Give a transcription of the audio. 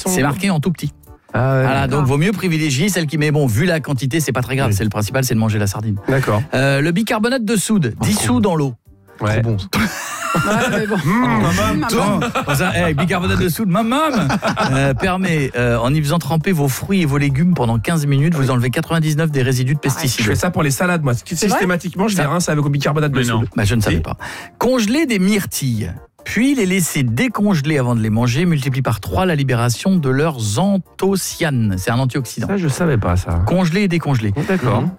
C'est marqué en tout petit. Ah ouais, Voilà, donc vaut mieux privilégier celle qui met vu la quantité, c'est pas très grave, Oui. c'est le principal, c'est de manger la sardine. D'accord. Le bicarbonate de soude, dissous dans l'eau. Ouais. Trop bon. Ça. Ouais, mais bon. Bicarbonate de soude, permet, en y faisant tremper vos fruits et vos légumes pendant 15 minutes, vous enlevez 99 des résidus de Je pesticides. fais ça pour les salades, moi. Systématiquement, je les rince avec au bicarbonate de Mais non. soude. Je ne savais pas. Congeler des myrtilles, puis les laisser décongeler avant de les manger, multiplie par 3 la libération de leurs anthocyanes. C'est un antioxydant. Ça, je savais pas ça. Congeler et décongeler. D'accord.